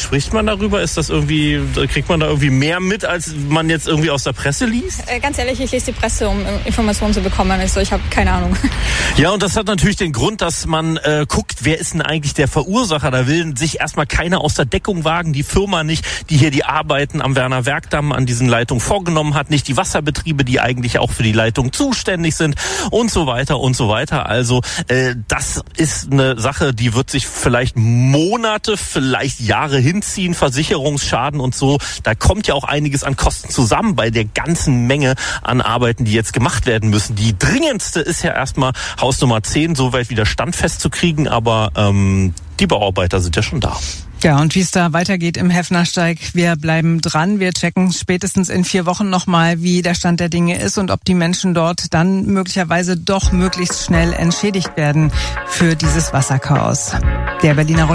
spricht man darüber? Ist das irgendwie, kriegt man da irgendwie mehr mit, als man jetzt irgendwie aus der Presse liest? Ganz ehrlich, ich lese die Presse, um Informationen zu bekommen. Also ich habe keine Ahnung. Ja, und das hat natürlich den Grund, dass man guckt, wer ist denn eigentlich der Verursacher? Da will sich erstmal keiner aus der Deckung wagen, die Firma nicht, die hier die Arbeiten am Werner Werkdamm an diesen Leitungen vorgenommen hat, nicht die Wasserbetriebe, die eigentlich auch für die Leitung zuständig sind und so weiter und so weiter. Also das ist eine Sache, die wird sich vielleicht Monate, vielleicht Jahre hinziehen, Versicherungsschaden und so. Da kommt ja auch einiges an Kosten zusammen bei der ganzen Menge an Arbeiten, die jetzt gemacht werden müssen. Die dringendste ist ja erstmal Haus Nummer 10, soweit wieder standfest zu kriegen, aber die Bauarbeiter sind ja schon da. Ja, und wie es da weitergeht im Heffnersteig, wir bleiben dran. Wir checken spätestens in 4 Wochen nochmal, wie der Stand der Dinge ist und ob die Menschen dort dann möglicherweise doch möglichst schnell entschädigt werden für dieses Wasserchaos. Der Berliner